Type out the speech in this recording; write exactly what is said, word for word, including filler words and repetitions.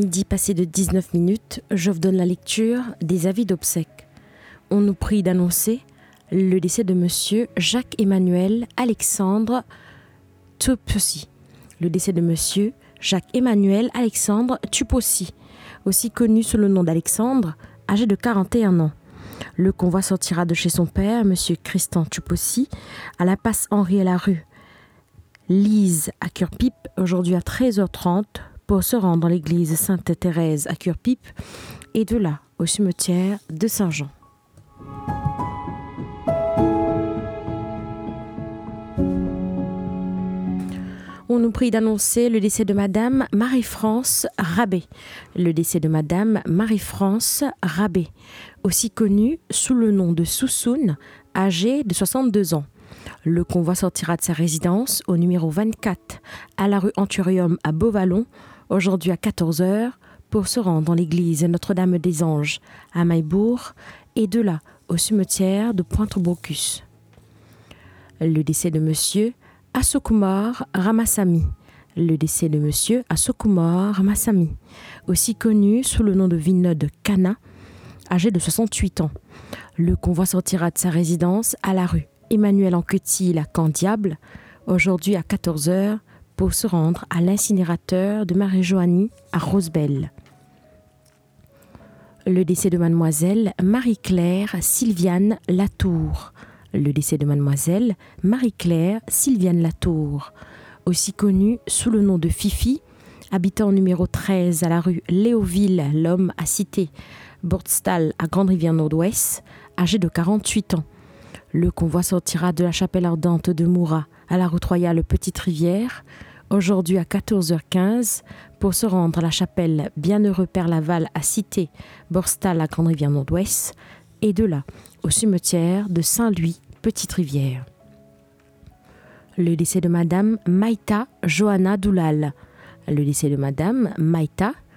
Midi passé de dix-neuf minutes, je vous donne la lecture des avis d'obsèques. On nous prie d'annoncer le décès de Monsieur Jacques-Emmanuel Alexandre Tupossi. Le décès de Monsieur Jacques-Emmanuel Alexandre Tupossi, aussi connu sous le nom d'Alexandre, âgé de quarante et un ans. Le convoi sortira de chez son père, Monsieur Christian Tupossi, à la passe Henri et la rue Lise à Cure-Pipe, aujourd'hui à treize heures trente, pour se rendre dans l'église Sainte-Thérèse à Cure-Pipe, et de là au cimetière de Saint-Jean. On nous prie d'annoncer le décès de Madame Marie-France Rabé. Le décès de Madame Marie-France Rabé, aussi connue sous le nom de Soussoune, âgée de soixante-deux ans. Le convoi sortira de sa résidence au numéro vingt-quatre à la rue Anturium à Beauvallon, aujourd'hui à quatorze heures, pour se rendre dans l'église Notre-Dame des Anges à Maillebourg, et de là au cimetière de Pointe-Brocus. Le décès de Monsieur Assokumar Ramasamy. Le décès de Monsieur Assokumar Ramasamy, aussi connu sous le nom de Vinod Khanna, âgé de soixante-huit ans. Le convoi sortira de sa résidence à la rue Emmanuel Anquetil à Candiable, aujourd'hui à quatorze heures, pour se rendre à l'incinérateur de Marie-Joanny à Rosebelle. Le décès de Mademoiselle Marie-Claire Sylviane Latour. Le décès de Mademoiselle Marie-Claire Sylviane Latour, aussi connue sous le nom de Fifi, habitant au numéro treize à la rue Léoville-L'Homme à Cité, Bordstal à Grande-Rivière-Nord-Ouest, âgée de quarante-huit ans. Le convoi sortira de la chapelle ardente de Moura à la route royale Petite-Rivière, aujourd'hui à quatorze heures quinze, pour se rendre à la chapelle Bienheureux Père Laval à Cité, Bordstal à Grande-Rivière-Nord-Ouest, et de là au cimetière de Saint-Louis, Petite-Rivière. Le décès de Madame Maïta Johanna Doulal. Le décès de Madame Maïta